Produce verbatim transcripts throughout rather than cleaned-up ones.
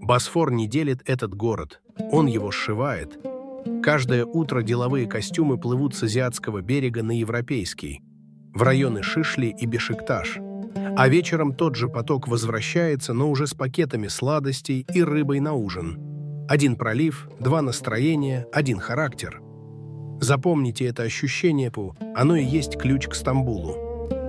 Босфор не делит этот город, он его сшивает. Каждое утро деловые костюмы плывут с азиатского берега на европейский, в районы Шишли и Бешикташ. А вечером тот же поток возвращается, но уже с пакетами сладостей и рыбой на ужин. Один пролив, два настроения, один характер. Запомните это ощущение, Пу, оно и есть ключ к Стамбулу.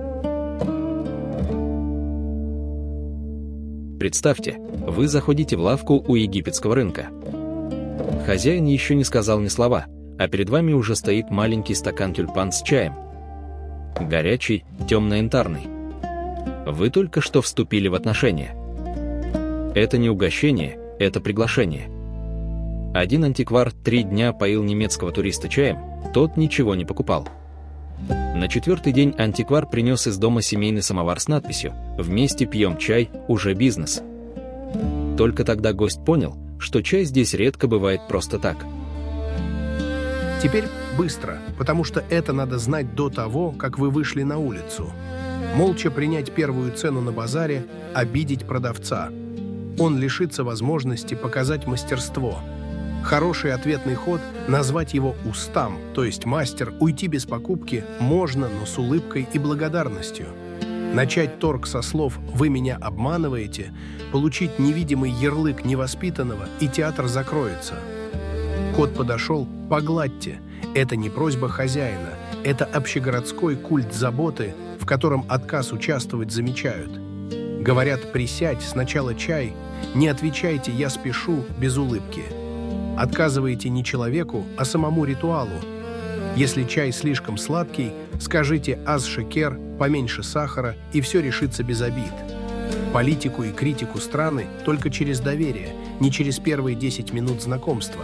Представьте, вы заходите в лавку у египетского рынка. Хозяин еще не сказал ни слова, а перед вами уже стоит маленький стакан тюльпан с чаем. Горячий, темно-янтарный. Вы только что вступили в отношения. Это не угощение, это приглашение. Один антиквар три дня поил немецкого туриста чаем, тот ничего не покупал. На четвертый день антиквар принес из дома семейный самовар с надписью «Вместе пьем чай, уже бизнес». Только тогда гость понял, что чай здесь редко бывает просто так. Теперь быстро, потому что это надо знать до того, как вы вышли на улицу. Молча принять первую цену на базаре, обидеть продавца. Он лишится возможности показать мастерство. Хороший ответный ход – назвать его устам, то есть мастер, уйти без покупки можно, но с улыбкой и благодарностью. Начать торг со слов «вы меня обманываете», получить невидимый ярлык невоспитанного, и театр закроется. Кот подошел – погладьте. Это не просьба хозяина, это общегородской культ заботы, в котором отказ участвовать замечают. Говорят, присядь, сначала чай, не отвечайте «я спешу» без улыбки. Отказываете не человеку, а самому ритуалу. Если чай слишком сладкий, скажите «аз-шекер», поменьше сахара, и все решится без обид. Политику и критику страны только через доверие, не через первые десять минут знакомства.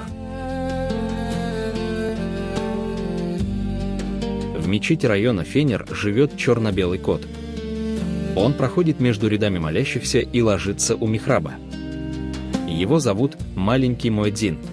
В мечети района Фенер живет черно-белый кот. Он проходит между рядами молящихся и ложится у михраба. Его зовут Маленький Муэдзин.